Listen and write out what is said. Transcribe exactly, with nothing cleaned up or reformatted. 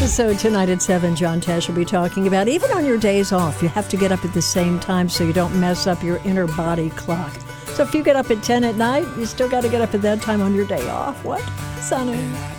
episode tonight at seven, John Tesh will be talking about even on your days off, you have to get up at the same time so you don't mess up your inner body clock. So if you get up at ten at night, you still got to get up at that time on your day off. What? Sonny.